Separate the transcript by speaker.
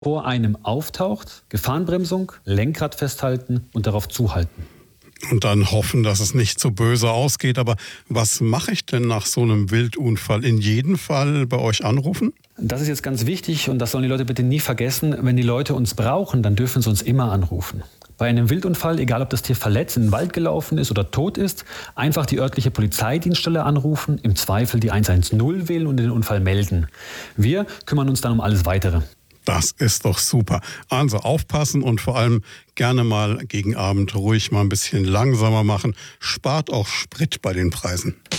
Speaker 1: vor einem auftaucht, Gefahrenbremsung, Lenkrad festhalten und darauf zuhalten.
Speaker 2: Und dann hoffen, dass es nicht so böse ausgeht. Aber was mache ich denn nach so einem Wildunfall? In jedem Fall bei euch anrufen?
Speaker 1: Das ist jetzt ganz wichtig und das sollen die Leute bitte nie vergessen. Wenn die Leute uns brauchen, dann dürfen sie uns immer anrufen. Bei einem Wildunfall, egal ob das Tier verletzt, in den Wald gelaufen ist oder tot ist, einfach die örtliche Polizeidienststelle anrufen, im Zweifel die 110 wählen und den Unfall melden. Wir kümmern uns dann um alles Weitere.
Speaker 2: Das ist doch super. Also aufpassen und vor allem gerne mal gegen Abend ruhig mal ein bisschen langsamer machen. Spart auch Sprit bei den Preisen.